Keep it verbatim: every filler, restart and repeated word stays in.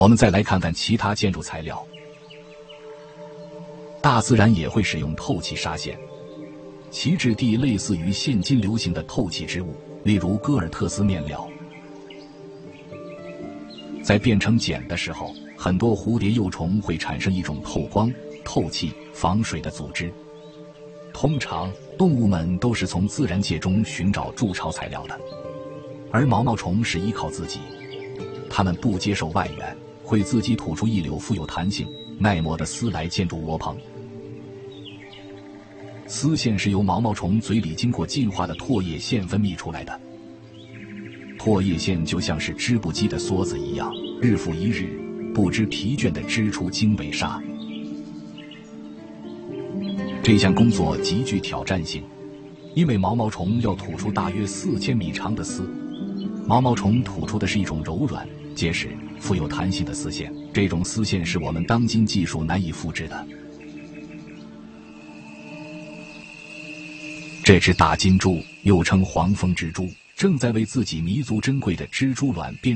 我们再来看看其他建筑材料。大自然也会使用透气纱线，其质地类似于现今流行的透气织物，例如戈尔特斯面料。在变成茧的时候，很多蝴蝶幼虫会产生一种透光、透气、防水的组织。通常，动物们都是从自然界中寻找筑巢材料的，而毛毛虫是依靠自己，它们不接受外援，会自己吐出一绺富有弹性、耐磨的丝来建筑窝棚。丝线是由毛毛虫嘴里经过进化的唾液腺分泌出来的。唾液腺就像是织布机的梭子一样，日复一日，不知疲倦地织出经纬纱。这项工作极具挑战性，因为毛毛虫要吐出大约四千米长的丝。毛毛虫吐出的是一种柔软、结实、富有弹性的丝线，这种丝线是我们当今技术难以复制的。这只大金蛛，又称黄蜂蜘蛛，正在为自己弥足珍贵的蜘蛛卵编